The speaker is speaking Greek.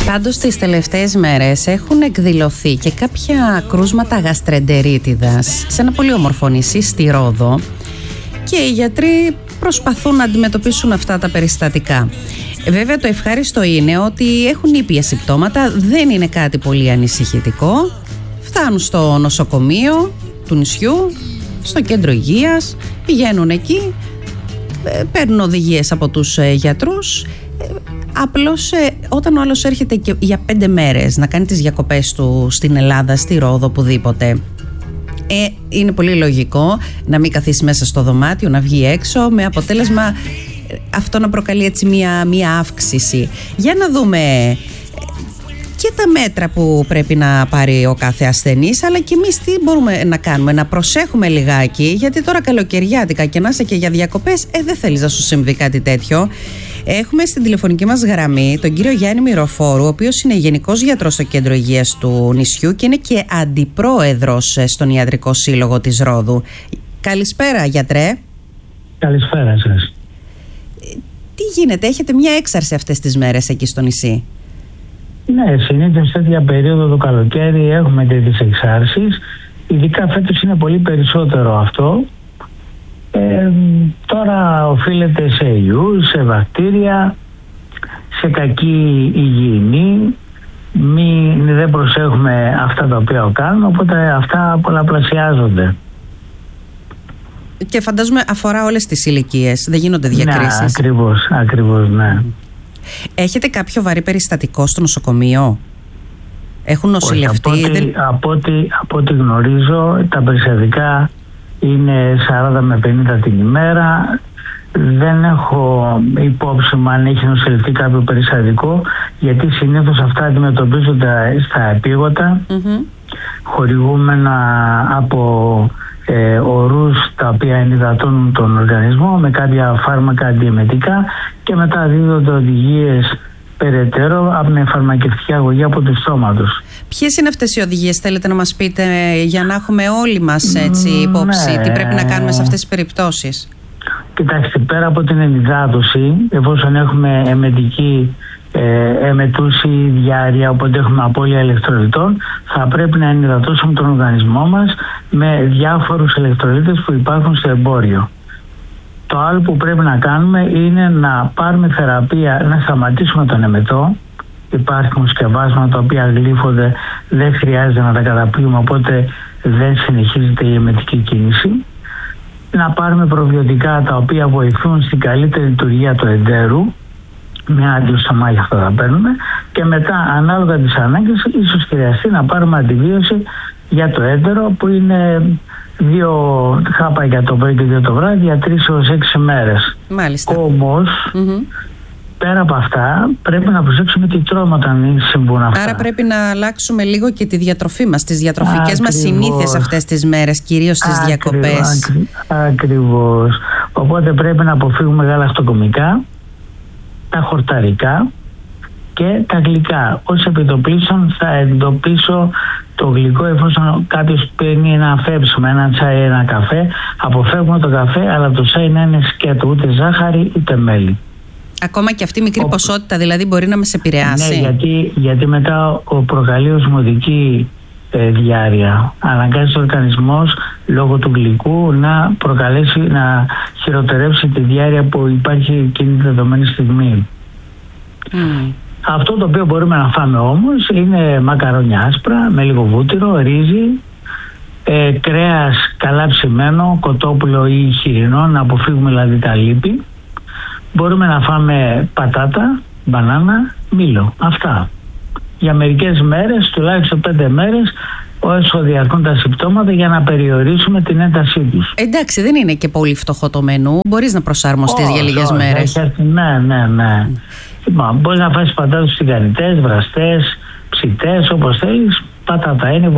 Πάντως τις τελευταίες μέρες έχουν εκδηλωθεί και κάποια κρούσματα γαστρεντερίτιδας σε ένα πολύ όμορφο νησί στη Ρόδο και οι γιατροί προσπαθούν να αντιμετωπίσουν αυτά τα περιστατικά. Βέβαια το ευχάριστο είναι ότι έχουν ήπια συμπτώματα, δεν είναι κάτι πολύ ανησυχητικό. Φτάνουν στο νοσοκομείο του νησιού, στο κέντρο υγείας, πηγαίνουν εκεί, παίρνουν οδηγίες από τους γιατρούς. Απλώς όταν ο άλλος έρχεται και για 5 μέρες να κάνει τις διακοπές του στην Ελλάδα, στη Ρόδο, οπουδήποτε, είναι πολύ λογικό να μην καθίσει μέσα στο δωμάτιο, να βγει έξω, με αποτέλεσμα αυτό να προκαλεί έτσι μία αύξηση. Για να δούμε και τα μέτρα που πρέπει να πάρει ο κάθε ασθενής, αλλά και εμείς τι μπορούμε να κάνουμε, να προσέχουμε λιγάκι, γιατί τώρα καλοκαιριάτικα και να είσαι και για διακοπές, δεν θέλεις να σου συμβεί κάτι τέτοιο. Έχουμε στην τηλεφωνική μας γραμμή τον κύριο Γιάννη Μυροφόρου, ο οποίος είναι γενικός γιατρός στο κέντρο υγείας του νησιού και είναι και αντιπρόεδρος στον Ιατρικό Σύλλογο της Ρόδου. Καλησπέρα, γιατρέ. Καλησπέρα σας. Τι γίνεται, έχετε μια έξαρση αυτές τις μέρες εκεί στο νησί? Ναι, συνήθως τέτοια περίοδο το καλοκαίρι έχουμε τέτοιες εξάρσεις. Ειδικά φέτος είναι πολύ περισσότερο αυτό. Τώρα οφείλεται σε ιούς, σε βακτήρια, σε κακή υγιεινή. Δεν προσέχουμε αυτά τα οποία κάνουμε, οπότε αυτά πολλαπλασιάζονται. Και φαντάζομαι αφορά όλες τις ηλικίες, δεν γίνονται διακρίσεις. Ναι, ακριβώς, ναι. Έχετε κάποιο βαρύ περιστατικό στο νοσοκομείο? Έχουν νοσηλευτεί? Από ό,τι γνωρίζω, τα περιστατικά είναι 40 με 50 την ημέρα. Δεν έχω υπόψη μου αν έχει νοσηλευτεί κάποιο περιστατικό, γιατί συνήθως αυτά αντιμετωπίζονται στα επίγοντα, χορηγούμενα από ορούς τα οποία ενυδατώνουν τον οργανισμό με κάποια φάρμακα αντιεμετικά και μετά δίδονται οδηγίες περαιτέρω από την φαρμακευτική αγωγή από το στόματος. Ποιες είναι αυτές οι οδηγίες, θέλετε να μας πείτε, για να έχουμε όλοι μας έτσι υπόψη τι πρέπει να κάνουμε σε αυτές τις περιπτώσεις? Κοιτάξτε, πέρα από την ενυδάτωση, εφόσον έχουμε εμετούση διάρρεια, οπότε έχουμε απώλεια ηλεκτρολιτών, θα πρέπει να ενυδατώσουμε τον οργανισμό μας με διάφορους ηλεκτρολίτες που υπάρχουν στο εμπόριο. Το άλλο που πρέπει να κάνουμε είναι να πάρουμε θεραπεία, να σταματήσουμε τον εμετό. Υπάρχουν σκευάσματα τα οποία γλύφονται, δεν χρειάζεται να τα καταπίουμε, οπότε δεν συνεχίζεται η εμετική κίνηση. Να πάρουμε προβιωτικά τα οποία βοηθούν στην καλύτερη λειτουργία του εντέρου. Μια αντιοστομάχη αυτά θα παίρνουμε και μετά ανάλογα τις ανάγκες ίσως χρειαστεί να πάρουμε αντιβίωση για το έντερο, που είναι 2 χάπα το πρωί και 2 το βράδυ για 3 έως 6 μέρες. Μάλιστα. Όμως πέρα από αυτά πρέπει να προσέξουμε τι τρώμε όταν συμβούν αυτά. Άρα πρέπει να αλλάξουμε λίγο και τη διατροφή μας, τις διατροφικές μας συνήθειες αυτές τις μέρες, κυρίως στις διακοπές. Ακριβώς. Οπότε πρέπει να αποφύγουμε γαλακτοκομικά, τα χορταρικά και τα γλυκά. Ως επιτοπλίστων θα εντοπίσω το γλυκό, εφόσον κάποιος παίρνει ένα φέψιμο, ένα τσάι, ένα καφέ. Αποφεύγουμε το καφέ, αλλά το τσάι να είναι σκέτο, ούτε ζάχαρη ούτε μέλι. Ακόμα και αυτή η μικρή ποσότητα δηλαδή μπορεί να μας επηρεάσει? Ναι, γιατί μετά προκαλεί οσμωτική διάρρεια. Αναγκάζει ο οργανισμός λόγω του γλυκού να προκαλέσει, να χειροτερεύσει τη διάρρεια που υπάρχει εκείνη τη δεδομένη στιγμή. Αυτό το οποίο μπορούμε να φάμε όμως είναι μακαρόνια άσπρα με λίγο βούτυρο, ρύζι, κρέας καλά ψημένο, κοτόπουλο ή χοιρινό, να αποφύγουμε δηλαδή τα λίπη. Μπορούμε να φάμε πατάτα, μπανάνα, μήλο. Αυτά. Για μερικές μέρες, τουλάχιστον 5 μέρες, όσο διαρκούν τα συμπτώματα, για να περιορίσουμε την έντασή τους. Εντάξει, δεν είναι και πολύ φτωχό το μενού. Μπορείς να προσαρμοστείς για λίγες μέρες. Ναι. Μπορείς να φας πατάτες τηγανιτές, βραστές, ψητές, όπως θέλεις. Πατάτα είναι.